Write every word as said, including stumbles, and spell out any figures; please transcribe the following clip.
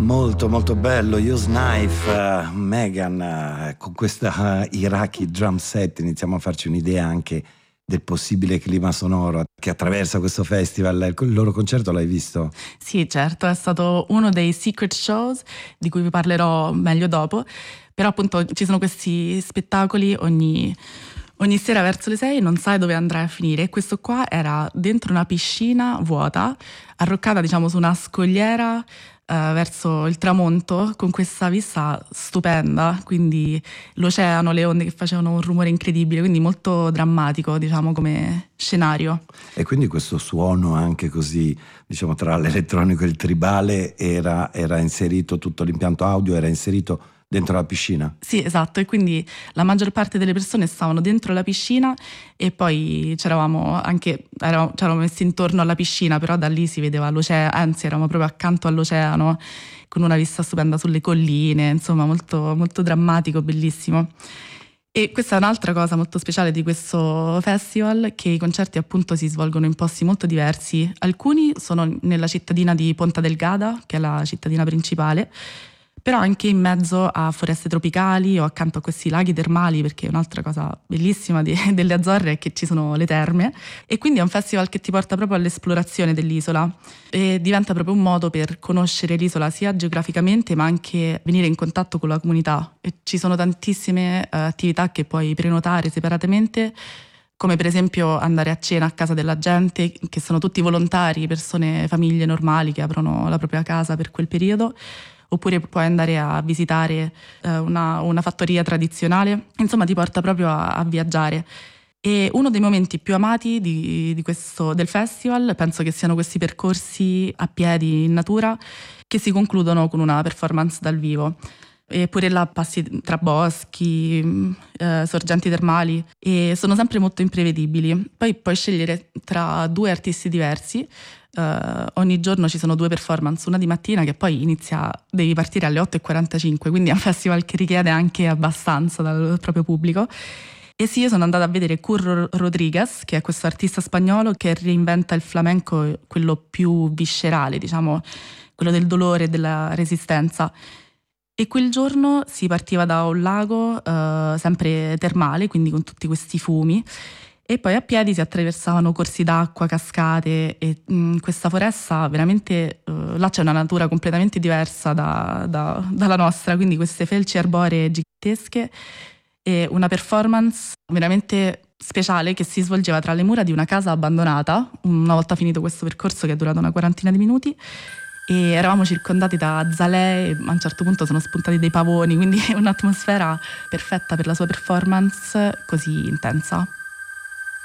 Molto molto bello, Use Knife, uh, Megan, uh, con questa uh, Iraqi drum set iniziamo a farci un'idea anche del possibile clima sonoro che attraversa questo festival. Il loro concerto l'hai visto? Sì, certo, è stato uno dei secret shows di cui vi parlerò meglio dopo, però appunto ci sono questi spettacoli ogni, ogni sera verso le sei, non sai dove andrai a finire. Questo qua era dentro una piscina vuota, arroccata diciamo su una scogliera Uh, verso il tramonto, con questa vista stupenda, quindi l'oceano, le onde che facevano un rumore incredibile, quindi molto drammatico diciamo come scenario. E quindi questo suono anche così diciamo tra l'elettronico e il tribale era, era inserito, tutto l'impianto audio era inserito dentro la piscina? Sì, esatto, e quindi la maggior parte delle persone stavano dentro la piscina e poi c'eravamo anche, eravamo, c'eravamo messi intorno alla piscina, però da lì si vedeva l'oceano, anzi eravamo proprio accanto all'oceano, con una vista stupenda sulle colline, insomma molto, molto drammatico, bellissimo. E questa è un'altra cosa molto speciale di questo festival, che i concerti appunto si svolgono in posti molto diversi. Alcuni sono nella cittadina di Ponta Delgada, che è la cittadina principale, però anche in mezzo a foreste tropicali o accanto a questi laghi termali, perché un'altra cosa bellissima di, delle Azzorre è che ci sono le terme, e quindi è un festival che ti porta proprio all'esplorazione dell'isola e diventa proprio un modo per conoscere l'isola sia geograficamente ma anche venire in contatto con la comunità, e ci sono tantissime uh, attività che puoi prenotare separatamente, come per esempio andare a cena a casa della gente, che sono tutti volontari, persone, famiglie normali che aprono la propria casa per quel periodo, oppure puoi andare a visitare eh, una, una fattoria tradizionale, insomma ti porta proprio a, a viaggiare. E uno dei momenti più amati di, di questo, del festival penso che siano questi percorsi a piedi in natura che si concludono con una performance dal vivo. Eppure là passi tra boschi, eh, sorgenti termali, e sono sempre molto imprevedibili. Poi puoi scegliere tra due artisti diversi. Uh, ogni giorno ci sono due performance, una di mattina che poi inizia, devi partire alle otto e quarantacinque, quindi è un festival che richiede anche abbastanza dal proprio pubblico. E sì, io sono andata a vedere Curro Rodriguez, che è questo artista spagnolo che reinventa il flamenco, quello più viscerale, diciamo, quello del dolore e della resistenza. E quel giorno si partiva da un lago uh, sempre termale, quindi con tutti questi fumi, e poi a piedi si attraversavano corsi d'acqua, cascate, e mh, questa foresta veramente, uh, là c'è una natura completamente diversa da, da, dalla nostra, quindi queste felci arboree gigantesche e una performance veramente speciale che si svolgeva tra le mura di una casa abbandonata, una volta finito questo percorso che è durato una quarantina di minuti, e eravamo circondati da zalee, e a un certo punto sono spuntati dei pavoni, quindi un'atmosfera perfetta per la sua performance così intensa.